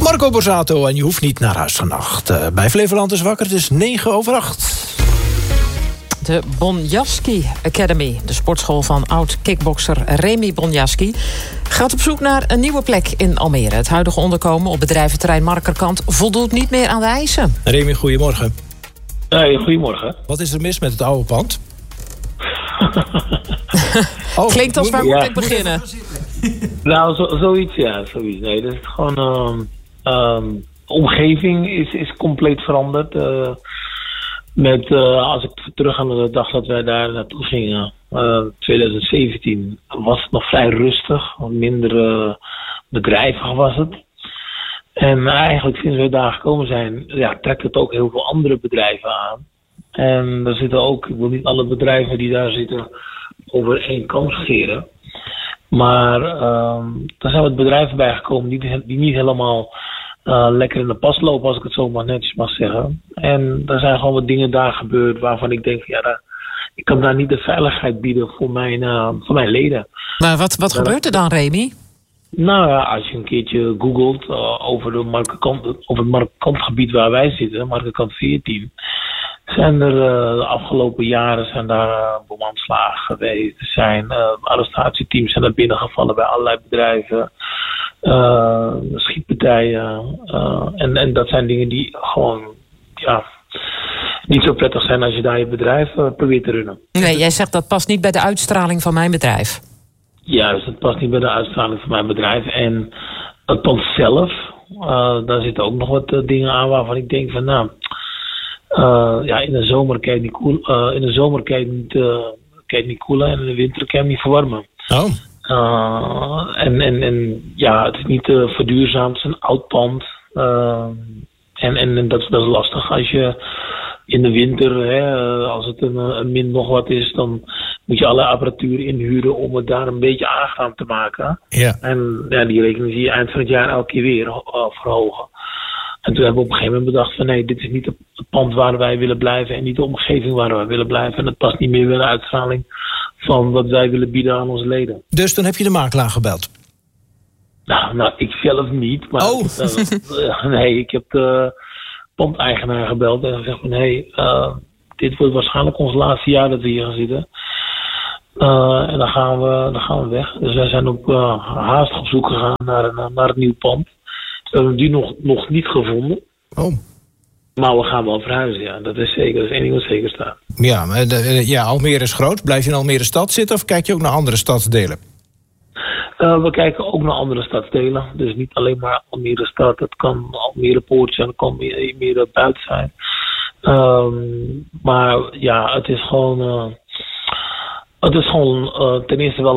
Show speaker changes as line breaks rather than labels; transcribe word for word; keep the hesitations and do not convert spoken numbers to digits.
Marco Borsato en je hoeft niet naar huis vannacht. Uh, bij Flevoland is wakker, het is negen over acht.
De Bonjasky Academy, de sportschool van oud-kickbokser Remy Bonjasky, gaat op zoek naar een nieuwe plek in Almere. Het huidige onderkomen op bedrijventerrein Markerkant voldoet niet meer aan de eisen.
Remy, goedemorgen.
Hey, goedemorgen.
Wat is er mis met het oude pand?
oh, Klinkt als waar moet ja. ik beginnen?
Nou, zo, zoiets, ja. Zoiets. Nee, dat is gewoon... Um, um, de omgeving is, is compleet veranderd. Uh, met, uh, als ik terug aan de dag dat wij daar naartoe gingen, uh, twintig zeventien, was het nog vrij rustig. Minder uh, bedrijvig was het. En eigenlijk sinds we daar gekomen zijn, ja, trekt het ook heel veel andere bedrijven aan. En er zitten ook, ik wil niet alle bedrijven die daar zitten over één kam scheren. Maar um, er zijn wat bedrijven bijgekomen die, die niet helemaal uh, lekker in de pas lopen, als ik het zo maar netjes mag zeggen. En er zijn gewoon wat dingen daar gebeurd waarvan ik denk, ja, daar, ik kan daar niet de veiligheid bieden voor mijn, uh, voor mijn leden.
Maar wat, wat gebeurt er dan, Remy?
Nou ja, als je een keertje googelt uh, over, de Markerkant, over het Markerkantgebied waar wij zitten, Markerkant veertien, zijn er uh, de afgelopen jaren zijn daar uh, bomaanslagen geweest. Er zijn uh, arrestatieteams zijn er binnengevallen bij allerlei bedrijven, uh, schietpartijen. Uh, en, en dat zijn dingen die gewoon ja, niet zo prettig zijn als je daar je bedrijf uh, probeert te runnen.
Nee, jij zegt dat past niet bij de uitstraling van mijn bedrijf.
Ja, dus het past niet bij de uitstraling van mijn bedrijf. En het pand zelf, uh, daar zitten ook nog wat uh, dingen aan waarvan ik denk van nou... Uh, ja, in de zomer kan je niet koel, uh, in de zomer kan je niet, uh, kan je niet koelen en in de winter kan je niet verwarmen.
Oh.
Uh, en, en, en ja, het is niet uh, verduurzaamd, het is een oud pand. Uh, en en, en dat, dat is lastig als je in de winter, hè, als het een, een min nog wat is, dan moet je alle apparatuur inhuren om het daar een beetje aangenaam te maken.
Ja.
En ja, die rekening zie je eind van het jaar elke keer weer uh, verhogen. En toen hebben we op een gegeven moment bedacht van nee, dit is niet het pand waar wij willen blijven en niet de omgeving waar wij willen blijven. En het past niet meer bij de uitstraling van wat wij willen bieden aan onze leden.
Dus toen heb je de makelaar gebeld?
Nou, nou ik zelf niet. Maar
oh.
uh, nee, ik heb de pandeigenaar gebeld en gezegd van hey, uh, dit wordt waarschijnlijk ons laatste jaar dat we hier gaan zitten. Uh, en dan gaan, we, dan gaan we weg. Dus wij zijn op uh, haast op zoek gegaan naar een, naar een nieuw pand. We hebben die nog, nog niet gevonden.
Oh.
Maar we gaan wel verhuizen, ja. Dat is zeker. Dat is één ding wat zeker staat.
Ja, maar de, ja, Almere is groot. Blijf je in Almere stad zitten of kijk je ook naar andere stadsdelen?
Uh, we kijken ook naar andere stadsdelen. Dus niet alleen maar Almere stad. Het kan Almere Poort zijn. Het kan meer, meer buiten zijn. Um, maar ja, het is gewoon... Uh, het is gewoon uh, ten eerste wel